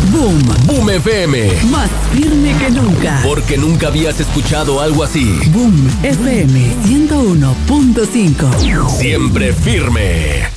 Boom. Boom FM. Más firme que nunca. Porque nunca habías escuchado algo así. Boom FM 101.5. Siempre firme.